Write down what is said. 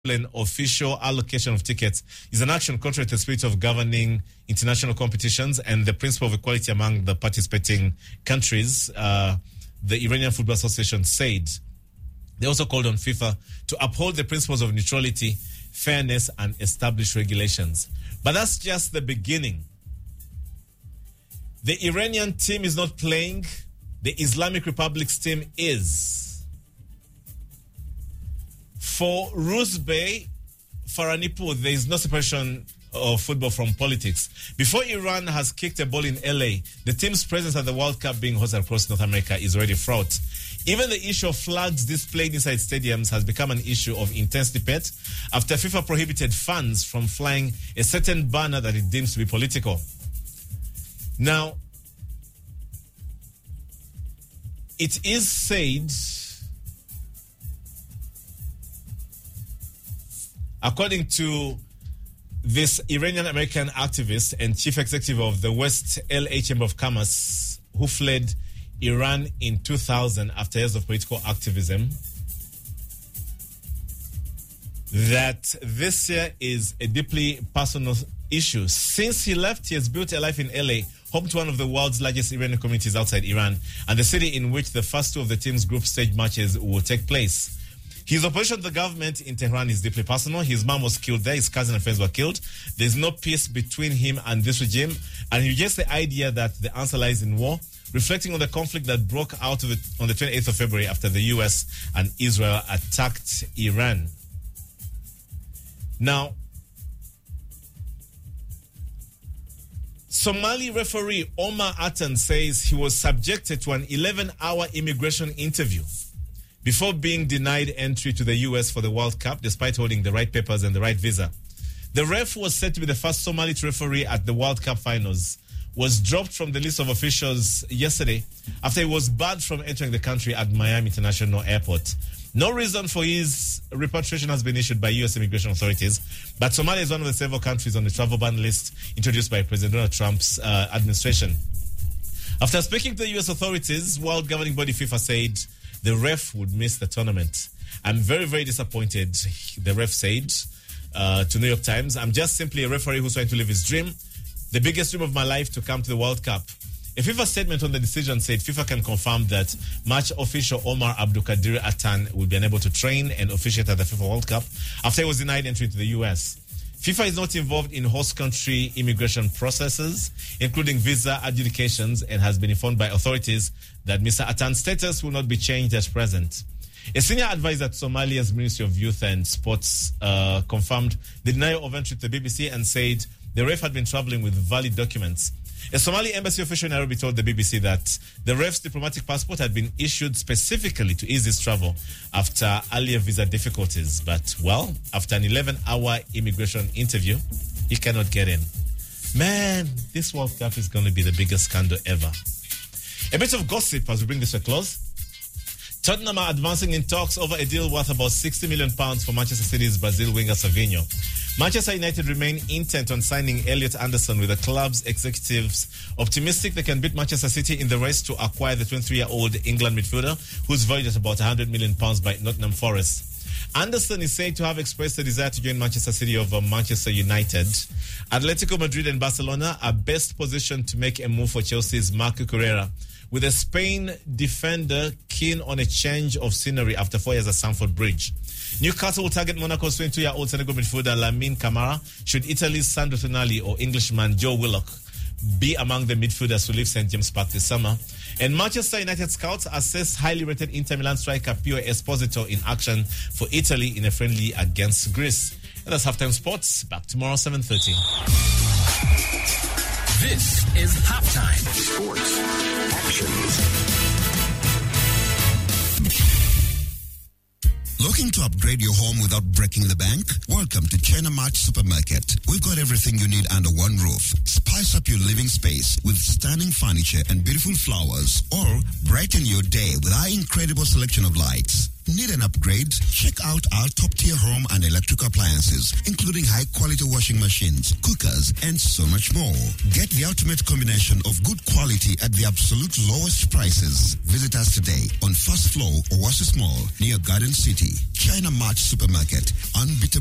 an official allocation of tickets is an action contrary to the spirit of governing international competitions and the principle of equality among the participating countries, the Iranian Football Association said. They also called on FIFA to uphold the principles of neutrality, fairness, and establish regulations. But that's just the beginning. The Iranian team is not playing. The Islamic Republic's team is. For Rusbeh Faranipur, there is no separation of football from politics. Before Iran has kicked a ball in LA, the team's presence at the World Cup being hosted across North America is already fraught. Even the issue of flags displayed inside stadiums has become an issue of intense debate after FIFA prohibited fans from flying a certain banner that it deems to be political. Now, it is said, according to this Iranian-American activist and chief executive of the West LA Chamber of Commerce, who fled Iran in 2000 after years of political activism, that this year is a deeply personal issue. Since he left, he has built a life in LA, home to one of the world's largest Iranian communities outside Iran, and the city in which the first two of the team's group stage matches will take place. His opposition to the government in Tehran is deeply personal. His mom was killed there. His cousin and friends were killed. There's no peace between him and this regime. And he rejects the idea that the answer lies in war, reflecting on the conflict that broke out on the 28th of February after the U.S. and Israel attacked Iran. Now, Somali referee Omar Atan says he was subjected to an 11-hour immigration interview before being denied entry to the U.S. for the World Cup, despite holding the right papers and the right visa. The ref was said to be the first Somali to referee at the World Cup finals, was dropped from the list of officials yesterday after he was barred from entering the country at Miami International Airport. No reason for his repatriation has been issued by U.S. immigration authorities, but Somalia is one of the several countries on the travel ban list introduced by President Donald Trump's administration. After speaking to the U.S. authorities, world governing body FIFA said the ref would miss the tournament. I'm very, very disappointed, the ref said to New York Times. I'm just simply a referee who's trying to live his dream, the biggest dream of my life, to come to the World Cup. A FIFA statement on the decision said FIFA can confirm that match official Omar Abdulkadir Atan will be unable to train and officiate at the FIFA World Cup after he was denied entry to the US. FIFA is not involved in host country immigration processes, including visa adjudications, and has been informed by authorities that Mr. Atan's status will not be changed at present. A senior advisor to Somalia's Ministry of Youth and Sports confirmed the denial of entry to the BBC and said the ref had been traveling with valid documents. A Somali embassy official in Nairobi told the BBC that the ref's diplomatic passport had been issued specifically to ease his travel after earlier visa difficulties. But, well, after an 11-hour immigration interview, he cannot get in. Man, this World Cup is going to be the biggest scandal ever. A bit of gossip as we bring this to a close. Tottenham are advancing in talks over a deal worth about £60 million for Manchester City's Brazil winger Savinho. Manchester United remain intent on signing Elliot Anderson, with the club's executives optimistic they can beat Manchester City in the race to acquire the 23-year-old England midfielder, who's valued at about £100 million by Nottingham Forest. Anderson is said to have expressed a desire to join Manchester City over Manchester United. Atletico Madrid and Barcelona are best positioned to make a move for Chelsea's Marco Correa, with a Spain defender keen on a change of scenery after 4 years at Stamford Bridge. Newcastle will target Monaco's 22-year-old Senegal midfielder Lamine Camara should Italy's Sandro Tonali or Englishman Joe Willock be among the midfielders who leave St. James Park this summer. And Manchester United scouts assess highly rated Inter Milan striker Pio Esposito in action for Italy in a friendly against Greece. And that's Halftime Sports. Back tomorrow, 7:30. This is Halftime Sports Actions. Looking to upgrade your home without breaking the bank? Welcome to China Mart Supermarket. We've got everything you need under one roof. Spice up your living space with stunning furniture and beautiful flowers, or brighten your day with our incredible selection of lights. Need an upgrade? Check out our top-tier home and electrical appliances, including high-quality washing machines, cookers, and so much more. Get the ultimate combination of good quality at the absolute lowest prices. Visit us today on first floor Oasis Mall near Garden City. China Mart Supermarket. Unbeatable